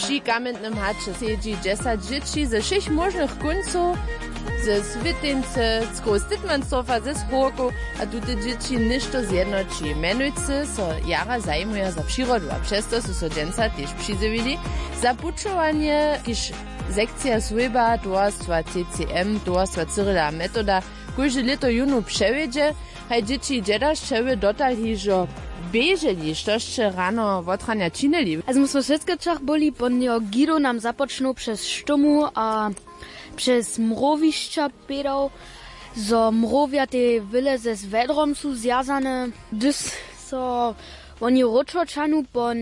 Przy kamiennym hacze siedzi 10 dzieci ze 6 możnych końców, ze Swytyńce, z Kostytmansdorfa, ze Spółku, a tutaj dzieci ništo zjednoczy. Menujcy so jara zajmują za przyrodu, a przez to są dzienca też przyzywili za puczowanie, kiż sekcja Swojba, towarstwa CCM, towarstwa Cyrila Metoda, każde leto junu przewiedzie, a dzieci dziedaszczewy dotarli, że bieżeli, štoście rano wotrania činili. Also musimy wszystkie czach byli, bo Guido nam zapoczną przez sztumu a przez mrowiszcza pedał, zo mrowia te wyle ze wedrom są związane, gdyż so oni roczorczanu, bo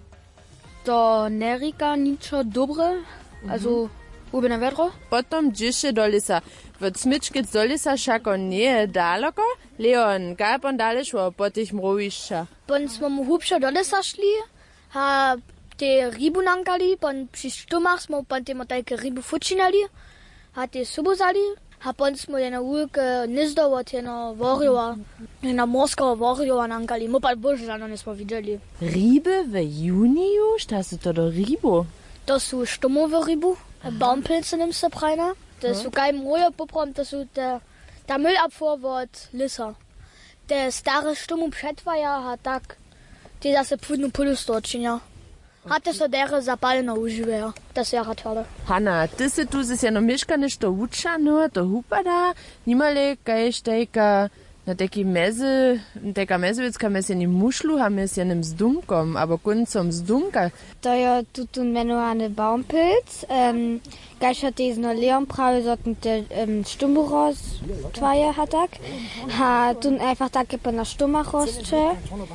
to nerika niczo dobre, also ube na wedro. Potom dziś do lisa. W smyczkiec do lisa szako nie daleko, Leon, gajpon dalej szło po tych mrowiszczach. Bon smo mu hubszo do lesa szli, ha te rybu nankali, bon przy sztumach smo bon te motajke rybu fučinali, ha te subuzali, ha bon smo jedna ulke nizdowo tena vorjowa, jedna morska vorjowa nankali, mo pal bože žano nismo vidjeli. Ryby w juniju? Šta su to do rybu? To su štumowe rybu, Baumpilze nimmst du preina, to su kaj moje poprom, to su der Müllabfuhr od lisa. Te stare štumu přetvaja, ha tak, ti zase pudnu polustočinja. Ha te so dere zapaleno uživejo, to se jara tvrdé. Hanna, ty si tu zase jenom mieszkaniš to učano, to hupada, nimale kaješ tejka na taki taka mezovická mesení mušlu, ha mes jenem zdunkom, abo koncom zdunka. To je tuto menovaný Baumpilz, kajš ha te zno Leon pravi sollten te Stumburos tvaje ha tak, ha tun einfach take po na Stumachosče,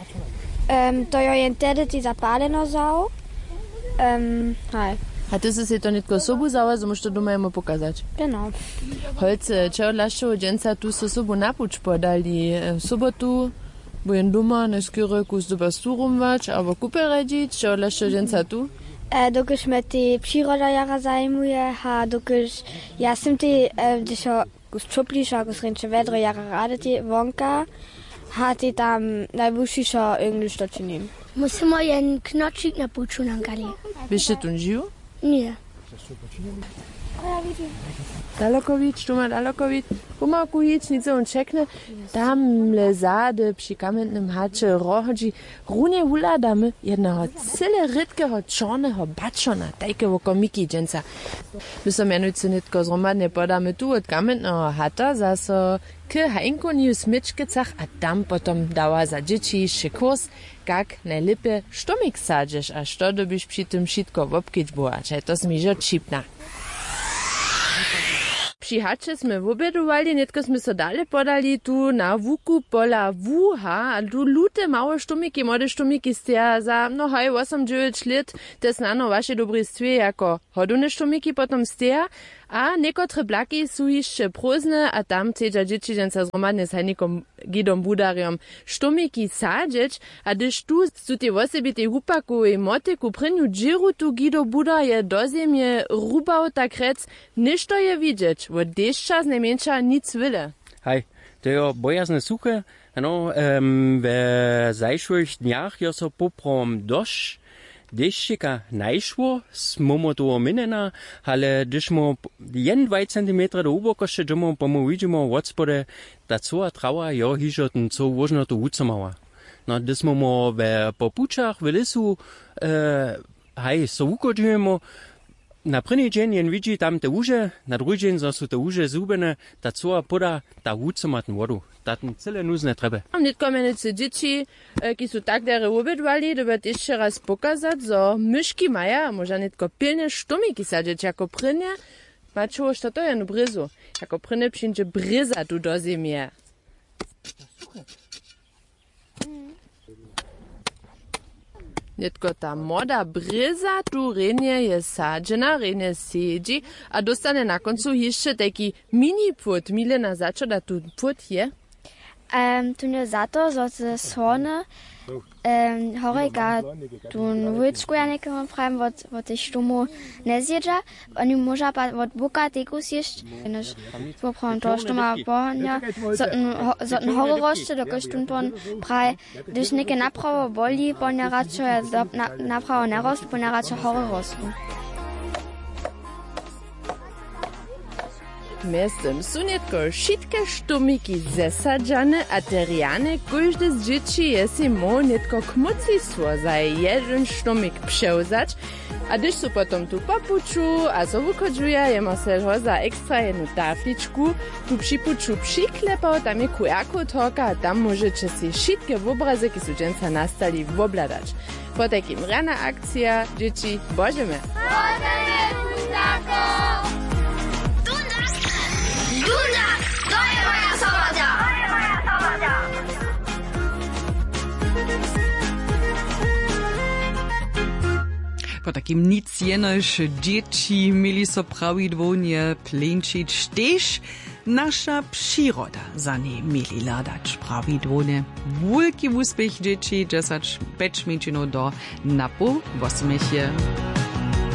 to je jen tedy ti zapaleno zau, hej. A ty si to nitko sobu zała, so mussz to doma jemu pokazać. Genau. Holce, czego laszczego dzienca tu so sobu napuć podali. W sobotu byłem doma, na skieroku z dobastu rumwać, albo kupę radzić, czego laszczego dzienca tu? Dokiż me te przyroda jara zajmuje, ha dokiż ja sam te, gdyż gus czupliša, gus ręcze wedro jara rade te wonka, ha te tam najwyższa Englisch to czynim. Musimy jen knocik na puču nankali. Byście tu żył? Nie. Dalokovic, tu ma Dalokovic, pomalku nic, nic on čekne, tamle zade przy kamiennym hacze rohodzi, runie huladamy jednego cyle rydkiego czarnego baczona, tajkiego komiki dżęca. My so mianujcy nitko zromadnie podamy tu od kamiennego hata, zaso k hajnkoniju smyczkicach, a tam potom dała za dzieci kurs, jak najlepiej sztomik sadzisz, a što dobyś przy tym wszystko wopkić była, cze to zmiżo čipna. Przy hacze sme wobedowali, netko sme so dalej podali tu na wuku pola wuha, a tu lute małe sztumiki, młode sztumiki stia za, no haj, 8-9 lat, te znano wasze dobrystwie jako hodune sztumiki potom stia, a niekotre blaki są jeszcze próżne, a tam chcedza dzieci dżęca zromadnie z hajnikom Gidom Budariom sztumiki sadzić, a gdyż tu su te wosebite hupaku i motyku pryniu džiru tu Gido Budar je do ziemie rubał tak rec, niż to je widzieć, wo deszcza z najmniejsza nic wyle. Hej, to je bojazne suche, no, w zajszłych dniach je so poprom dość, deszczyka najszło, smo to minena, ale gdyż mo 1-2 cm do ubokości dżemo, pomo widzimy od spode, ta cała trawa jo hiżo ten co wożno to ucomała. No, gdyż mo w popuczach w lisu, hej, so ukodzujemy, na první dzień jen widzi tam te uže, na druhý dzień są te uže zubene, ta cała poda ta ucoma ten wodu. Ta ten cele nuzne treba. Nitko menujcy dzieci, ki su tak dere obedwali, doba jeszcze raz pokazać, zo myszki maja, może nitko pilne sztumiki sadzić jako prynie, mačovo što to je no brizu, jako prynie przyjdzie bryza tu do ziemie. Nitko ta moda bryza tu renie je sadzena, renie siedzi, a dostane na koncu jeszcze taki mini put. Milena, za čo da tu put je? Tu nie za to, że ze Sorne Horeka tu wujczku ja niekomu prajem od tej sztumu nie zjeżdża. Oni może od buka tego zjeść. Poprawam to, że ma pohania. Zoten hory roszcze, do kosztun pon praj. Gdyż niekie naprawo boli, ponia raczej naprawo nie rost, ponia raczej hory rostu. Miestem su netko šitke štumiki zesadzane, a terjane każde z dzieci jesi mo netko kmuci svo za jeden štumik převzać, a gdyż su potom tu popuču a so wukodžuja, jemo se ho za ekstra jednu tafličku, tu připuču přiklepał, tam je QR-kod hoka, a tam możecie si šitke obrazy, ki su dženca nastali, obladać. Po takim rana akcija, dzieci, božeme! Božeme, Tundako! Dundak, to je moja soboda! Po takim nic jenož dzieci mieli so prawidłownie plęczyć też nasza przyroda za nie mieli ladać prawidłownie. Wielki uspech dzieci, 10 do napu, 8